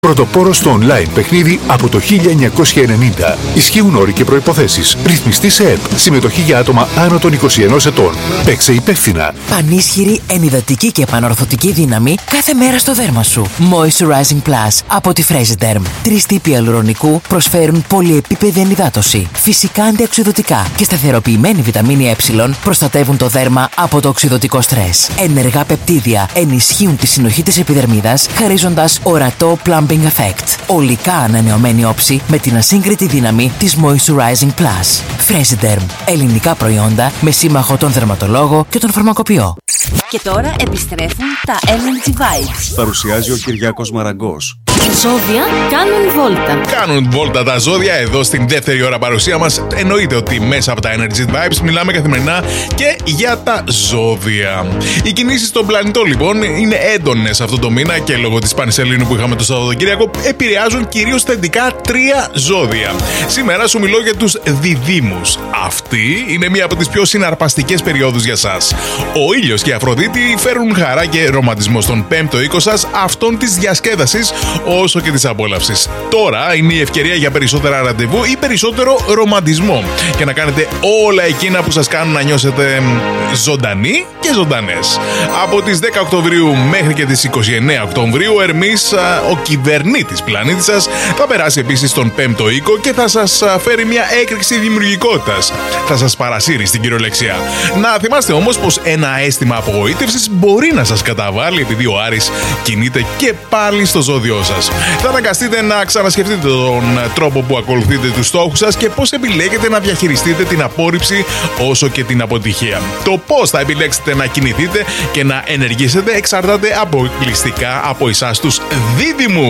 Πρωτοπόρο στο online παιχνίδι από το 1990. Ισχύουν όροι και προϋποθέσεις. Ρυθμιστή σε ΕΠ. Συμμετοχή για άτομα άνω των 21 ετών. Παίξε υπεύθυνα. Πανίσχυρη, ενυδατική και επανορθωτική δύναμη κάθε μέρα στο δέρμα σου. Moisturizing Plus από τη Fresiderm. 3 τύποι αλουρονικού προσφέρουν πολυεπίπεδη ενυδάτωση. Φυσικά αντιοξειδωτικά και σταθεροποιημένη βιταμίνη Ε προστατεύουν το δέρμα από το οξειδωτικό στρες. Ενεργά πεπτίδια ενισχύουν τη συνοχή της επιδερμίδας, χαρίζοντας ορατό plumbing effect. Ολικά ανανεωμένη όψη με την ασύγκριτη δύναμη της Moisturizing Plus. Fresiderm. Ελληνικά προϊόντα με σύμμαχο τον δερματολόγο και τον φαρμακοποιό. Και τώρα επιστρέφουν τα Energy Vibes. Παρουσιάζει ο Κυριάκος Μαραγκός. Ζώδια κάνουν βόλτα. Κάνουν βόλτα τα ζώδια εδώ στην δεύτερη ώρα παρουσία μας. Εννοείται ότι μέσα από τα Energy Vibes μιλάμε καθημερινά και για τα ζώδια. Οι κινήσεις στον πλανητό λοιπόν είναι έντονες αυτό το μήνα και λόγω της Πανσελήνου που είχαμε το Σαββατοκύριακο επηρεάζουν κυρίως θετικά 3 ζώδια. Σήμερα σου μιλώ για τους διδύμους. Αυτή είναι μία από τις πιο συναρπαστικές περιόδους για σας. Ο ήλιος και η Αφροδίτη φέρουν χαρά και ρομαντισμό στον 5ο οίκο σας, αυτόν της διασκέδασης όσο και της απόλαυσης. Τώρα είναι η ευκαιρία για περισσότερα ραντεβού ή περισσότερο ρομαντισμό και να κάνετε όλα εκείνα που σας κάνουν να νιώσετε ζωντανοί και ζωντανές. Από τις 10 Οκτωβρίου μέχρι και τις 29 Οκτωβρίου, ο Ερμής, ο κυβερνήτης πλανήτης σας, θα περάσει επίσης στον 5ο οίκο και θα σας φέρει μια έκρηξη δημιουργικότητας. Θα σας παρασύρει στην κυριολεξία. Να θυμάστε όμως πως ένα αίσθημα απογοήτευσης μπορεί να σας καταβάλει επειδή ο Άρης κινείται και πάλι στο ζώδιό σας. Θα αναγκαστείτε να ξανασκεφτείτε τον τρόπο που ακολουθείτε τους στόχους σας και πώς επιλέγετε να διαχειριστείτε την απόρριψη όσο και την αποτυχία. Το πώς θα επιλέξετε να κινηθείτε και να ενεργήσετε εξαρτάται αποκλειστικά από εσάς τους δίδυμους.